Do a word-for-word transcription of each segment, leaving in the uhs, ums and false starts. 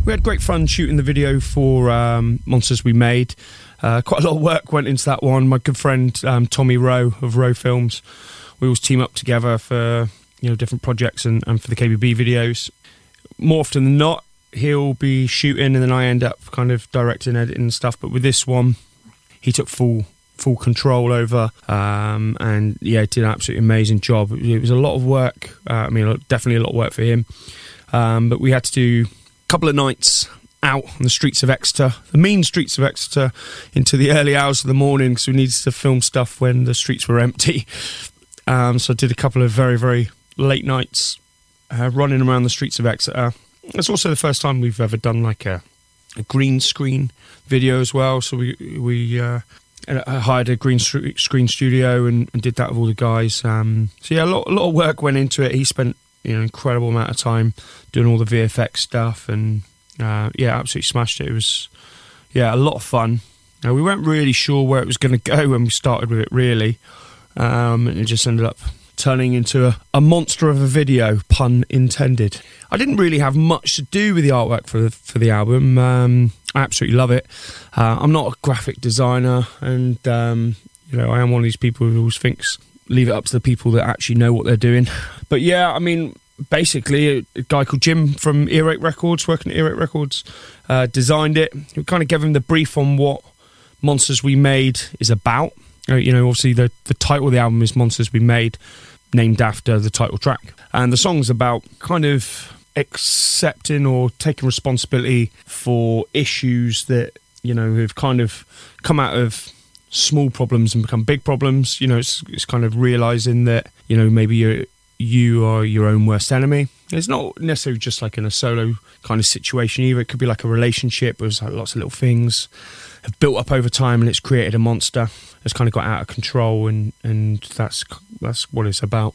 we had great fun shooting the video for um, Monsters We Made. Uh, quite a lot of work went into that one. My good friend um, Tommy Rowe of Rowe Films, we always team up together for you know different projects and, and for the K B B videos. More often than not, he'll be shooting and then I end up kind of directing, editing and stuff. But with this one, he took full full control over um, and yeah, did an absolutely amazing job. It was a lot of work. Uh, I mean, definitely a lot of work for him. Um, but we had to do a couple of nights out on the streets of Exeter, the mean streets of Exeter, into the early hours of the morning because we needed to film stuff when the streets were empty. Um, so I did a couple of very, very late nights uh, running around the streets of Exeter. It's also the first time we've ever done like a, a green screen video as well. So we we uh, hired a green st- screen studio and, and did that with all the guys. Um, so yeah, a lot, a lot of work went into it. He spent you know incredible amount of time doing all the V F X stuff and uh, yeah, absolutely smashed it. It was yeah a lot of fun. Uh, we weren't really sure where it was going to go when we started with it really, um, and it just ended up turning into a, a monster of a video, pun intended. I didn't really have much to do with the artwork for the, for the album. Um, I absolutely love it. Uh, I'm not a graphic designer, and um, you know I am one of these people who always thinks leave it up to the people that actually know what they're doing. But yeah, I mean, basically, a, a guy called Jim from Earache Records, working at Earache Records, uh, designed it. We kind of gave him the brief on what Monsters We Made is about. Uh, you know, obviously the, the title of the album is Monsters We Made, named after the title track. And the song's about kind of accepting or taking responsibility for issues that, you know, have kind of come out of small problems and become big problems. You know, it's, it's kind of realising that, you know, maybe you're, you are your own worst enemy. It's not necessarily just like in a solo kind of situation either. It could be like a relationship where there's like lots of little things have built up over time and it's created a monster that's kind of got out of control, and, and that's that's what it's about.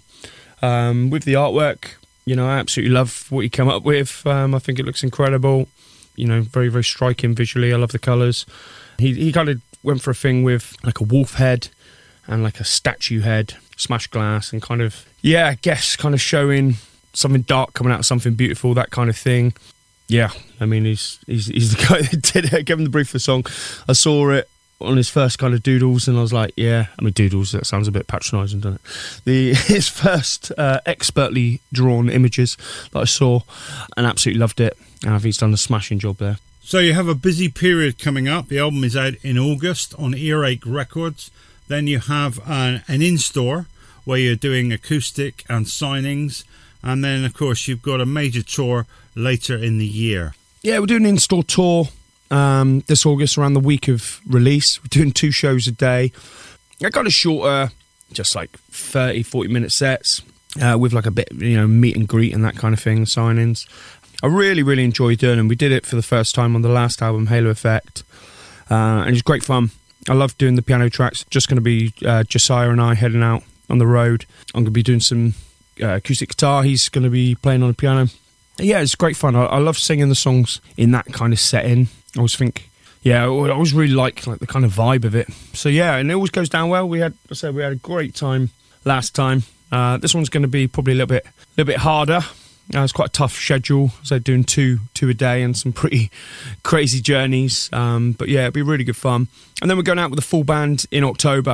Um, with the artwork, you know, I absolutely love what you come up with. Um, I think it looks incredible. You know, very, very striking visually. I love the colours. He he kind of went for a thing with like a wolf head and like a statue head, smashed glass, and kind of, yeah, I guess kind of showing something dark coming out of something beautiful, that kind of thing. Yeah, I mean, he's he's, he's the guy that did it. I gave him the brief for the song. I saw it on his first kind of doodles, and I was like, yeah, I mean, doodles, that sounds a bit patronising, doesn't it? The his first uh, expertly drawn images that I saw, and absolutely loved it. And I think he's done a smashing job there. So you have a busy period coming up. The album is out in August on Earache Records. Then you have an, an in-store where you're doing acoustic and signings. And then, of course, you've got a major tour later in the year. Yeah, we're doing an in-store tour um, this August around the week of release. We're doing two shows a day. I got a shorter, just like thirty, forty minute sets uh, with like a bit, you know, meet and greet and that kind of thing, signings. I really, really enjoyed doing them. We did it for the first time on the last album, Halo Effect. Uh, and it was great fun. I love doing the piano tracks. Just going to be uh, Josiah and I heading out on the road. I'm going to be doing some uh, acoustic guitar. He's going to be playing on the piano. Yeah, it's great fun. I, I love singing the songs in that kind of setting. I always think, yeah, I always really like like the kind of vibe of it. So yeah, and it always goes down well. We had, I said, we had a great time last time. Uh, this one's going to be probably a little bit, a little bit harder. Uh, it's quite a tough schedule. So doing two, two a day and some pretty crazy journeys. Um, but yeah, it'll be really good fun. And then we're going out with a full band in October.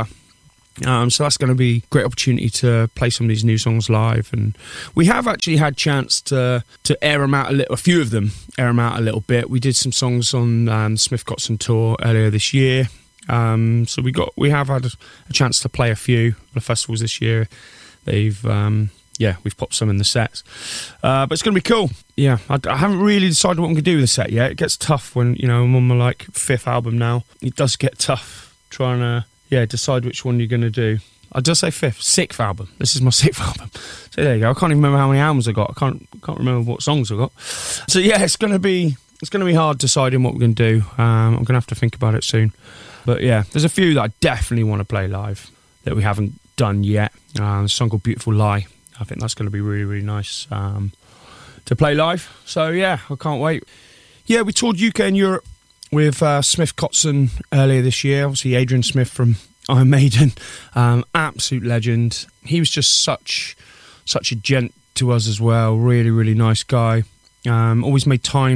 Um, so that's going to be a great opportunity to play some of these new songs live, and we have actually had chance to to air them out a little, a few of them, air them out a little bit. We did some songs on um, the Smith Kotzen tour earlier this year, um, so we got we have had a, a chance to play a few of the festivals this year. They've um, yeah, we've popped some in the sets, uh, but it's going to be cool. Yeah, I, I haven't really decided what I'm going to do with the set yet. It gets tough when you know I'm on my like fifth album now. It does get tough trying to. Yeah, decide which one you're going to do. I just say fifth, sixth album. This is my sixth album. So there you go. I can't even remember how many albums I got. I can't can't remember what songs I got. So yeah, it's going to be it's going to be hard deciding what we're going to do. Um, I'm going to have to think about it soon. But yeah, there's a few that I definitely want to play live that we haven't done yet. Uh, a song called Beautiful Lie. I think that's going to be really, really nice um, to play live. So yeah, I can't wait. Yeah, we toured U K and Europe with uh, Smith Kotzen earlier this year. Obviously Adrian Smith from Iron Maiden, um, absolute legend. He was just such such a gent to us as well. Really, really nice guy. Um, always made time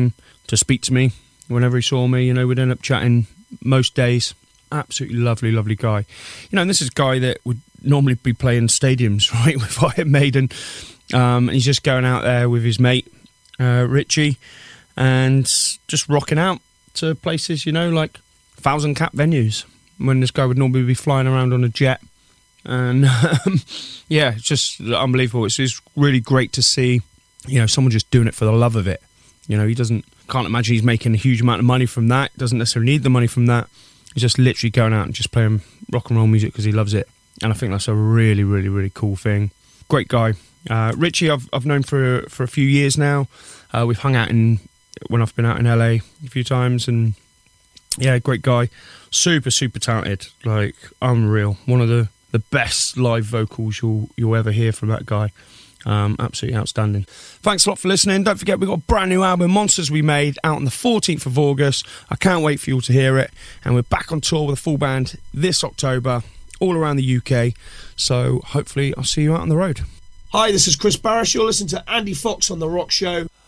to speak to me whenever he saw me. You know, we'd end up chatting most days. Absolutely lovely, lovely guy. You know, and this is a guy that would normally be playing stadiums, right, with Iron Maiden. Um, and he's just going out there with his mate, uh, Richie, and just rocking out to places, you know, like thousand cap venues, when this guy would normally be flying around on a jet. And um, yeah, it's just unbelievable. It's just really great to see, you know, someone just doing it for the love of it. You know, he doesn't, can't imagine he's making a huge amount of money from that. Doesn't necessarily need the money from that. He's just literally going out and just playing rock and roll music because he loves it. And I think that's a really, really, really cool thing. Great guy. Uh, Richie, I've I've known for for a few years now. Uh, we've hung out in when I've been out in L A a few times, and yeah, great guy. Super, super talented. Like, unreal. One of the, the best live vocals you'll you'll ever hear from that guy. Um, absolutely outstanding. Thanks a lot for listening. Don't forget, we've got a brand new album, Monsters We Made, out on the fourteenth of August. I can't wait for you all to hear it. And we're back on tour with a full band this October, all around the U K. So hopefully I'll see you out on the road. Hi, this is Chris Barris. You're listening to Andy Fox on The Rock Show.